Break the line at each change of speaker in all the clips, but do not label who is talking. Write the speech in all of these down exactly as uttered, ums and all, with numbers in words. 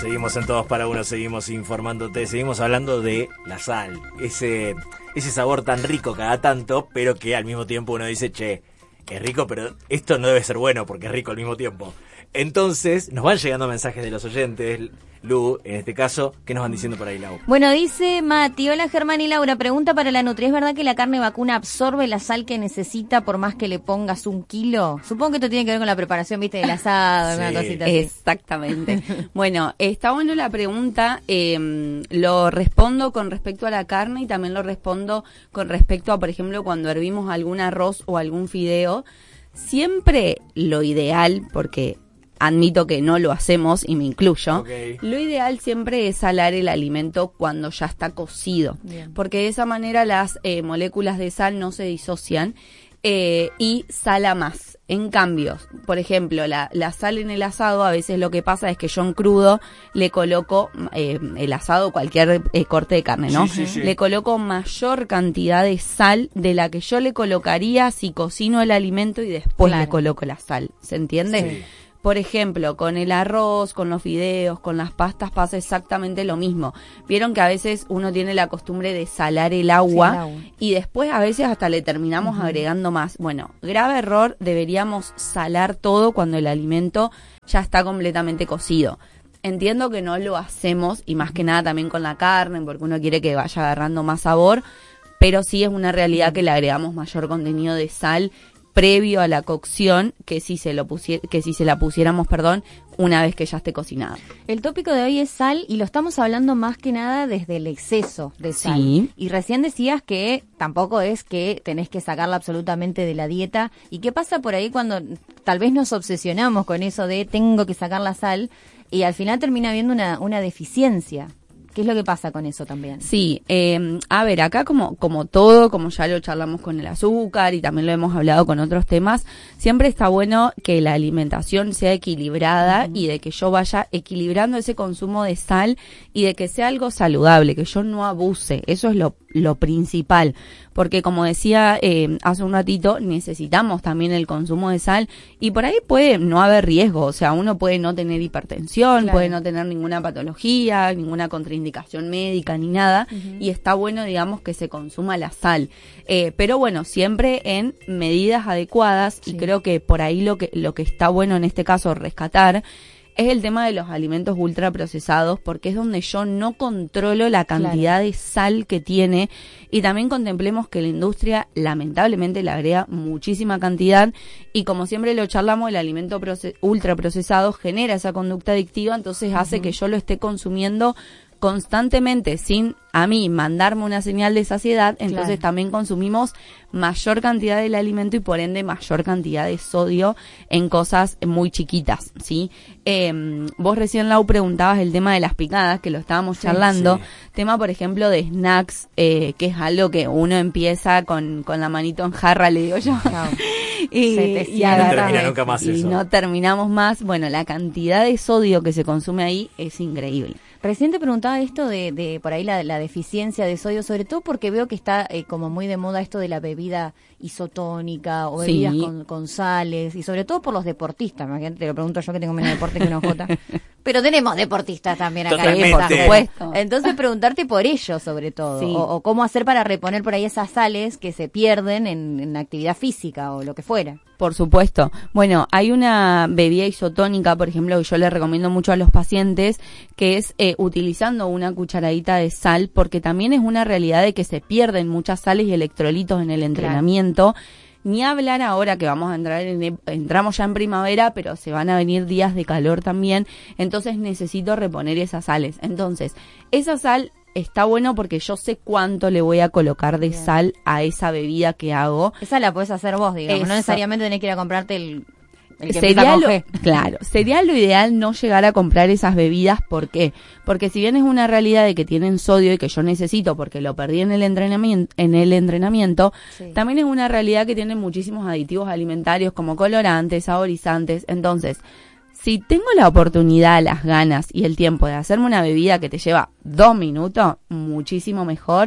Seguimos en Todos para Uno, seguimos informándote, seguimos hablando de la sal, ese ese sabor tan rico cada tanto, pero que al mismo tiempo uno dice, che, es rico, pero esto no debe ser bueno porque es rico al mismo tiempo. Entonces, nos van llegando mensajes de los oyentes, Lu, en este caso, ¿qué nos van diciendo por ahí, Lau?
Bueno, dice Mati, hola Germán y Laura, pregunta para la Nutri, ¿es verdad que la carne vacuna absorbe la sal que necesita por más que le pongas un kilo? Supongo que esto tiene que ver con la preparación, viste, del asado,
Sí.
una cosita así.
Exactamente. Bueno, está bueno la pregunta, eh, lo respondo con respecto a la carne y también lo respondo con respecto a, por ejemplo, cuando hervimos algún arroz o algún fideo. Siempre lo ideal, porque admito que no lo hacemos y me incluyo,
Okay.
lo ideal siempre es salar el alimento cuando ya está cocido,
Bien.
porque de esa manera las eh, moléculas de sal no se disocian eh, y sala más. En cambio, por ejemplo, la, la sal en el asado, a veces lo que pasa es que yo en crudo le coloco, eh, el asado, cualquier eh, corte de carne, ¿no?
Sí, sí, sí.
Le coloco mayor cantidad de sal de la que yo le colocaría si cocino el alimento y después
Claro.
le coloco la sal. ¿Se entiende?
Sí.
Por ejemplo, con el arroz, con los fideos, con las pastas pasa exactamente lo mismo. Vieron que a veces uno tiene la costumbre de salar el agua,
Sí, el agua.
y después a veces hasta le terminamos
Ujú.
agregando más. Bueno, grave error, deberíamos salar todo cuando el alimento ya está completamente cocido. Entiendo que no lo hacemos, y más que nada también con la carne, porque uno quiere que vaya agarrando más sabor, pero sí es una realidad que le agregamos mayor contenido de sal previo a la cocción que si se lo pusie- que si se la pusiéramos, perdón, una vez que ya esté cocinada.
El tópico de hoy es sal y lo estamos hablando más que nada desde el exceso de sal.
Sí.
Y recién decías que tampoco es que tenés que sacarla absolutamente de la dieta. ¿Y qué pasa por ahí cuando tal vez nos obsesionamos con eso de tengo que sacar la sal y al final termina habiendo una, una deficiencia? ¿Qué es lo que pasa con eso también?
Sí, eh, a ver, acá como, como todo, como ya lo charlamos con el azúcar y también lo hemos hablado con otros temas, siempre está bueno que la alimentación sea equilibrada, uh-huh, y de que yo vaya equilibrando ese consumo de sal y de que sea algo saludable, que yo no abuse. Eso es lo, lo principal, porque como decía eh, hace un ratito, necesitamos también el consumo de sal y por ahí puede no haber riesgo, o sea, uno puede no tener hipertensión,
Claro.
puede no tener ninguna patología, ninguna contraindicación médica ni nada, uh-huh, y está bueno, digamos, que se consuma la sal, eh, pero bueno, siempre en medidas adecuadas. Sí. Y creo que por ahí lo que lo que está bueno en este caso rescatar es el tema de los alimentos ultraprocesados, porque es donde yo no controlo la cantidad, claro, de sal que tiene, y también contemplemos que la industria lamentablemente le agrega muchísima cantidad, y como siempre lo charlamos, el alimento proce- ultraprocesado genera esa conducta adictiva, entonces, uh-huh, hace que yo lo esté consumiendo constantemente sin a mí mandarme una señal de saciedad, entonces, claro, también consumimos mayor cantidad del alimento y por ende mayor cantidad de sodio en cosas muy chiquitas, ¿sí? Eh, vos recién, Lau, preguntabas el tema de las picadas, que lo estábamos, sí, charlando, sí. Tema, por ejemplo, de snacks, eh, que es algo que uno empieza con, con la manito en jarra, le digo yo, no. y,
y,
no termina nunca más
y
eso.
no terminamos más. Bueno, la cantidad de sodio que se consume ahí es increíble.
Recién te preguntaba esto de, de por ahí la, la deficiencia de sodio, sobre todo porque veo que está eh, como muy de moda esto de la bebida isotónica o bebidas, sí, con, con sales, y sobre todo por los deportistas. Imagínate, te lo pregunto yo que tengo menos deporte que una jota. Pero tenemos deportistas también acá.
Sí, por supuesto.
Entonces preguntarte por ello sobre todo, sí, o, o cómo hacer para reponer por ahí esas sales que se pierden en, en actividad física o lo que fuera.
Por supuesto. Bueno, hay una bebida isotónica, por ejemplo, que yo le recomiendo mucho a los pacientes, que es eh, utilizando una cucharadita de sal, porque también es una realidad de que se pierden muchas sales y electrolitos en el entrenamiento. Claro. Ni hablar ahora que vamos a entrar en, entramos ya en primavera, pero se van a venir días de calor también, entonces necesito reponer esas sales. Entonces, esa sal está bueno porque yo sé cuánto le voy a colocar de, bien, sal a esa bebida que hago.
Esa la podés hacer vos, digamos, eso. No necesariamente tenés que ir a comprarte el... El que sería lo,
claro, sería lo ideal no llegar a comprar esas bebidas. ¿Por qué? Porque si bien es una realidad de que tienen sodio y que yo necesito porque lo perdí en el entrenamiento, en el entrenamiento, sí, también es una realidad que tienen muchísimos aditivos alimentarios como colorantes, saborizantes. Entonces, si tengo la oportunidad, las ganas y el tiempo de hacerme una bebida que te lleva dos minutos, muchísimo mejor,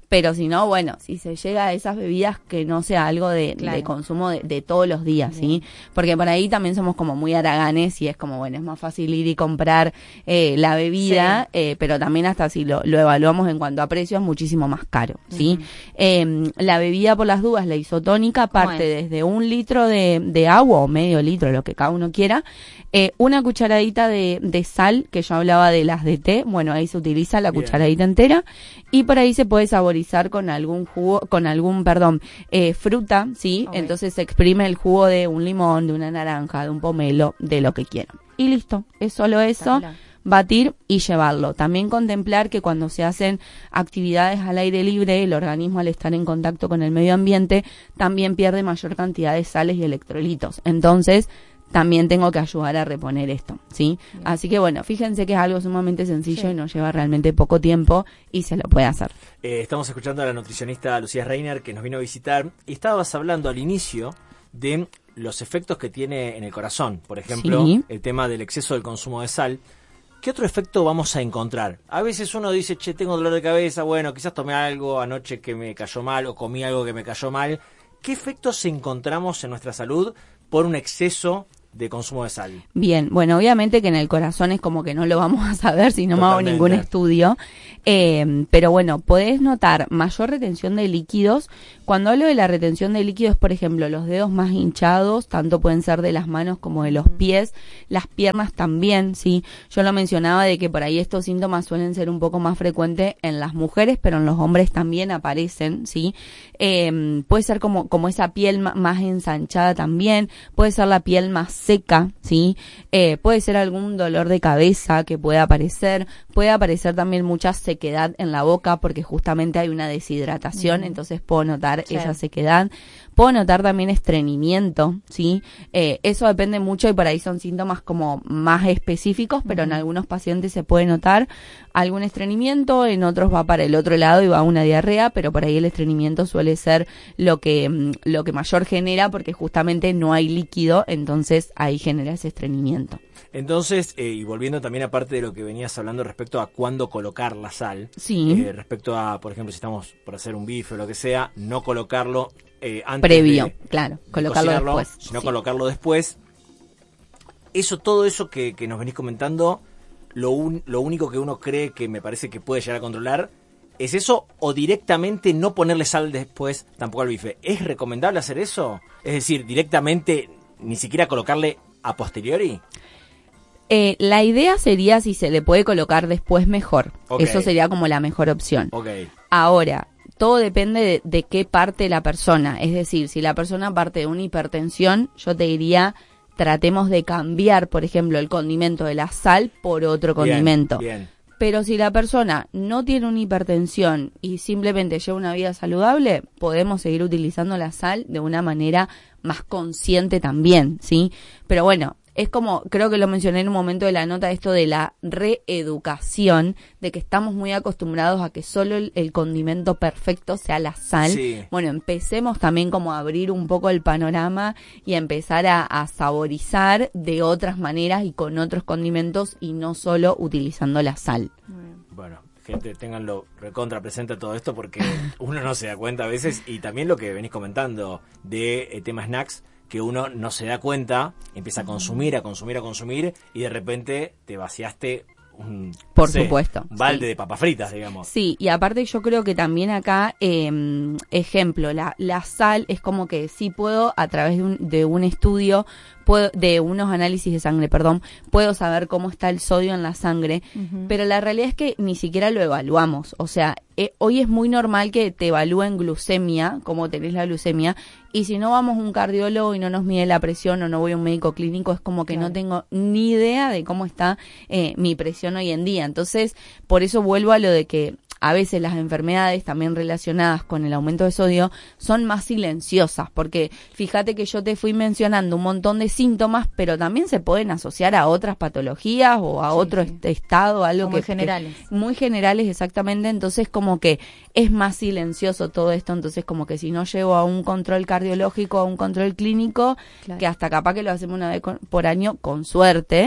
pero si no, bueno, si se llega a esas bebidas, que no sea algo de,
claro.
de consumo de, de todos los días, ¿sí? Porque por ahí también somos como muy haraganes y es como, bueno, es más fácil ir y comprar eh, la bebida, sí. eh, pero también hasta si lo, lo evaluamos en cuanto a precio es muchísimo más caro, ¿sí? Uh-huh. Eh, la bebida, por las dudas, la isotónica, parte desde un litro de, de agua o medio litro, lo que cada uno quiera, eh, una cucharadita de, de sal, que yo hablaba de las de té, bueno, ahí se utiliza la Bien. cucharadita entera, y por ahí se puede saborizar con algún jugo, con algún, perdón, eh, fruta, ¿sí? Okay. Entonces se exprime el jugo de un limón, de una naranja, de un pomelo, de lo que quieran. Y listo, es solo eso, batir y llevarlo. También contemplar que cuando se hacen actividades al aire libre, el organismo, al estar en contacto con el medio ambiente, también pierde mayor cantidad de sales y electrolitos. Entonces, también tengo que ayudar a reponer esto, ¿sí? Bien. Así que bueno, fíjense que es algo sumamente sencillo, sí. y nos lleva realmente poco tiempo y se lo puede hacer.
Eh, estamos escuchando a la nutricionista Lucía Reiner, que nos vino a visitar, y estabas hablando al inicio de los efectos que tiene en el corazón, por ejemplo, sí. el tema del exceso del consumo de sal. ¿Qué otro efecto vamos a encontrar? A veces uno dice, che, tengo dolor de cabeza, bueno, quizás tomé algo anoche que me cayó mal o comí algo que me cayó mal. ¿Qué efectos encontramos en nuestra salud por un exceso de consumo de sal?
Bien, bueno, obviamente que en el corazón es como que no lo vamos a saber si no me hago ningún estudio, eh, pero bueno, podés notar mayor retención de líquidos. Cuando hablo de la retención de líquidos, por ejemplo, los dedos más hinchados, tanto pueden ser de las manos como de los pies, las piernas también, sí. Yo lo mencionaba de que por ahí estos síntomas suelen ser un poco más frecuentes en las mujeres, pero en los hombres también aparecen, sí. Eh, puede ser como, como esa piel más ensanchada también, puede ser la piel más seca, ¿sí? Eh, puede ser algún dolor de cabeza que pueda aparecer, puede aparecer también mucha sequedad en la boca porque justamente hay una deshidratación, mm. entonces puedo notar claro. esa sequedad. Puedo notar también estreñimiento, ¿sí? Eh, eso depende mucho y por ahí son síntomas como más específicos, pero uh-huh. en algunos pacientes se puede notar algún estreñimiento, en otros va para el otro lado y va a una diarrea, pero por ahí el estreñimiento suele ser lo que, lo que mayor genera porque justamente no hay líquido, entonces ahí genera ese estreñimiento.
Entonces, eh, y volviendo también aparte de lo que venías hablando respecto a cuándo colocar la sal,
sí.
eh, respecto a, por ejemplo, si estamos por hacer un bife o lo que sea, no colocarlo Eh, antes
previo,
de,
claro,
de
colocarlo después,
sino
sí.
colocarlo después. Eso, todo eso que, que nos venís comentando, lo, un, lo único que uno cree que me parece que puede llegar a controlar es eso, o directamente no ponerle sal después tampoco al bife. ¿Es recomendable hacer eso? Es decir, directamente ni siquiera colocarle a posteriori.
Eh, la idea sería si se le puede colocar después mejor.
Okay.
Eso sería como la mejor opción.
Okay.
Ahora, todo depende de, de qué parte la persona. Es decir, si la persona parte de una hipertensión, yo te diría, tratemos de cambiar, por ejemplo, el condimento de la sal por otro condimento.
Bien, bien.
Pero si la persona no tiene una hipertensión y simplemente lleva una vida saludable, podemos seguir utilizando la sal de una manera más consciente también, ¿sí? Pero bueno, es como, creo que lo mencioné en un momento de la nota, esto de la reeducación, de que estamos muy acostumbrados a que solo el, el condimento perfecto sea la sal.
Sí.
Bueno, empecemos también como a abrir un poco el panorama y a empezar a, a saborizar de otras maneras y con otros condimentos y no solo utilizando la sal.
Bueno, gente, ténganlo recontra presente todo esto porque uno no se da cuenta a veces, y también lo que venís comentando de eh, tema snacks, que uno no se da cuenta, empieza a consumir, a consumir, a consumir, y de repente te vaciaste un,
Por
no sé,
supuesto,
un balde
sí.
de papas fritas, digamos.
Sí, y aparte yo creo que también acá, eh, ejemplo, la, la sal es como que sí puedo, a través de un, de un estudio, puedo, de unos análisis de sangre, perdón, puedo saber cómo está el sodio en la sangre, uh-huh. pero la realidad es que ni siquiera lo evaluamos. O sea, eh, hoy es muy normal que te evalúen glucemia, cómo tenés la glucemia, y si no vamos a un cardiólogo y no nos mide la presión o no voy a un médico clínico, es como que claro. no tengo ni idea de cómo está eh, mi presión hoy en día. Entonces, por eso vuelvo a lo de que a veces las enfermedades también relacionadas con el aumento de sodio son más silenciosas, porque fíjate que yo te fui mencionando un montón de síntomas, pero también se pueden asociar a otras patologías o a sí, otro sí. estado, algo
como
que...
Muy generales.
Que, muy generales, exactamente. Entonces como que es más silencioso todo esto, entonces como que si no llego a un control cardiológico, a un control clínico, claro. que hasta capaz que lo hacemos una vez con, por año, con suerte,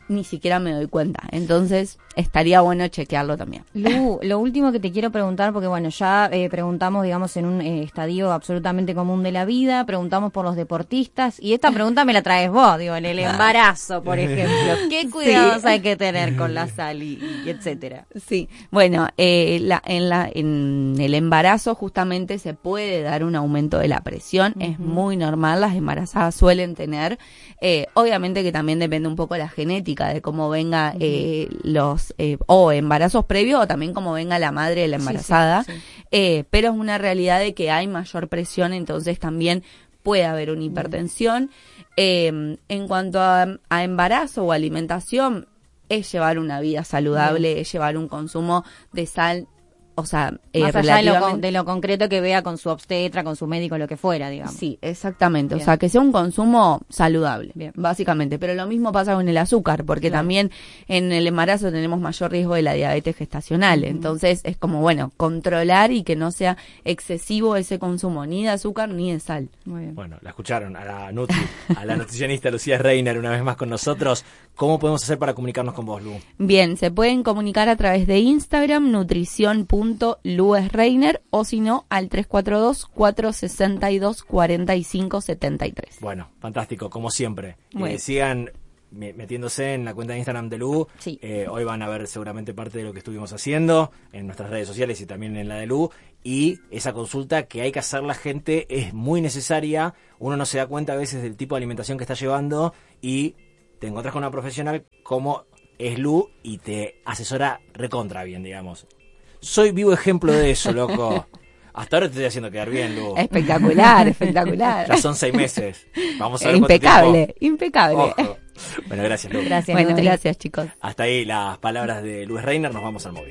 ni siquiera me doy cuenta. Entonces, estaría bueno chequearlo también.
Lu, lo último que te quiero preguntar, porque bueno, ya eh, preguntamos, digamos, en un eh, estadio absolutamente común de la vida, preguntamos por los deportistas, y esta pregunta me la traes vos, digo, en el embarazo, por ejemplo. ¿Qué cuidados sí. hay que tener con la sal y, y etcétera?
Sí, bueno, eh, la, en, la, en el embarazo justamente se puede dar un aumento de la presión, uh-huh. es muy normal, las embarazadas suelen tener, eh, obviamente que también depende un poco de la genética, de cómo venga uh-huh. eh, los eh, o embarazos previos o también cómo venga la madre de la embarazada, sí, sí, sí. Eh, pero es una realidad de que hay mayor presión, entonces también puede haber una hipertensión. Uh-huh. Eh, en cuanto a, a embarazo o alimentación, es llevar una vida saludable, uh-huh. es llevar un consumo de sal, o sea, eh,
más allá de lo, de lo concreto que vea con su obstetra, con su médico, lo que fuera, digamos.
Sí, exactamente. Bien. O sea, que sea un consumo saludable, bien. Básicamente. Pero lo mismo pasa con el azúcar, porque claro. también en el embarazo tenemos mayor riesgo de la diabetes gestacional. Uh-huh. Entonces, es como, bueno, controlar y que no sea excesivo ese consumo, ni de azúcar ni de sal.
Muy bien. Bueno, la escucharon a la Nutri, a la nutricionista Lucía Reiner una vez más con nosotros. ¿Cómo podemos hacer para comunicarnos con vos, Lu?
Bien, se pueden comunicar a través de Instagram, nutrición punto Lues Reiner, o si no, al tres cuatro dos, cuatro seis dos, cuatro cinco siete tres.
Bueno, fantástico, como siempre. Bueno. Eh, sigan metiéndose en la cuenta de Instagram de Lu.
Sí.
Eh, hoy van a ver seguramente parte de lo que estuvimos haciendo en nuestras redes sociales y también en la de Lu. Y esa consulta que hay que hacer la gente es muy necesaria. Uno no se da cuenta a veces del tipo de alimentación que está llevando y te encontrás con una profesional como es Lu y te asesora recontra bien, digamos. Soy vivo ejemplo de eso, loco. Hasta ahora te estoy haciendo quedar bien, Lu.
Espectacular, espectacular.
Ya son seis meses. Vamos a ver
impecable, impecable.
Ojo. Bueno, gracias, Lu.
Gracias, bueno, gracias, chicos.
Hasta ahí las palabras de Luis Reiner. Nos vamos al móvil.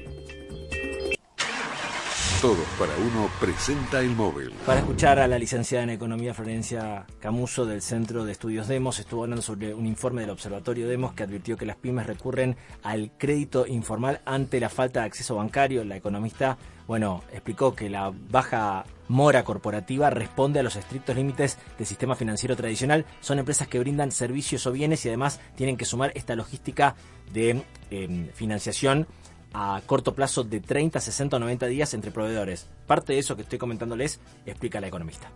Todos para uno presenta el móvil.
Para escuchar a la licenciada en Economía Florencia Camuso del Centro de Estudios Demos, estuvo hablando sobre un informe del Observatorio Demos que advirtió que las pymes recurren al crédito informal ante la falta de acceso bancario. La economista, bueno, explicó que la baja mora corporativa responde a los estrictos límites del sistema financiero tradicional. Son empresas que brindan servicios o bienes y además tienen que sumar esta logística de eh, financiación a corto plazo de treinta, sesenta o noventa días entre proveedores. Parte de eso que estoy comentándoles explica la economista.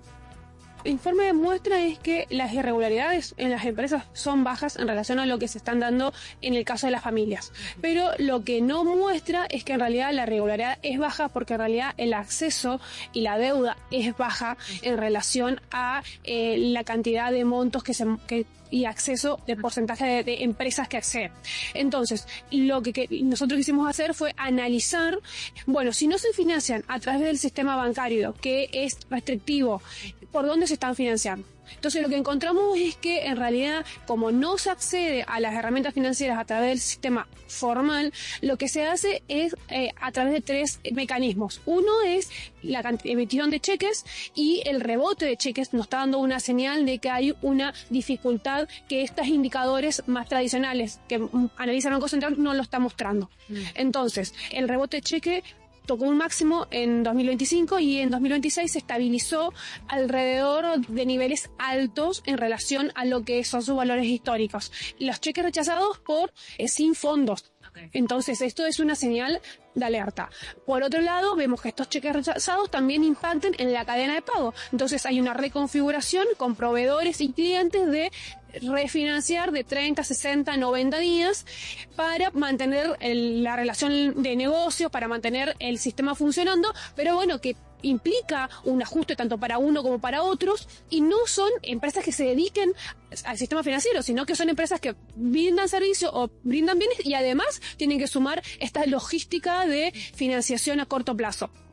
El informe demuestra es que las irregularidades en las empresas son bajas en relación a lo que se están dando en el caso de las familias. Pero lo que no muestra es que en realidad la irregularidad es baja porque en realidad el acceso y la deuda es baja en relación a eh, la cantidad de montos que se... Que y acceso de porcentaje de, de empresas que acceden. Entonces, lo que, que nosotros quisimos hacer fue analizar, bueno, si no se financian a través del sistema bancario, que es restrictivo, ¿por dónde se están financiando? Entonces, lo que encontramos es que, en realidad, como no se accede a las herramientas financieras a través del sistema formal, lo que se hace es eh, a través de tres mecanismos. Uno es la emisión de cheques y el rebote de cheques nos está dando una señal de que hay una dificultad que estos indicadores más tradicionales que analiza el Banco Central no lo está mostrando. Mm. Entonces, el rebote de cheque tocó un máximo en dos mil veinticinco y en dos mil veintiséis se estabilizó alrededor de niveles altos en relación a lo que son sus valores históricos. Los cheques rechazados por eh, sin fondos. Entonces, esto es una señal de alerta. Por otro lado, vemos que estos cheques rechazados también impactan en la cadena de pago. Entonces, hay una reconfiguración con proveedores y clientes de refinanciar de treinta, sesenta, noventa días para mantener el, la relación de negocio, para mantener el sistema funcionando, pero bueno, que implica un ajuste tanto para uno como para otros, y no son empresas que se dediquen al sistema financiero, sino que son empresas que brindan servicios o brindan bienes y además tienen que sumar esta logística de financiación a corto plazo.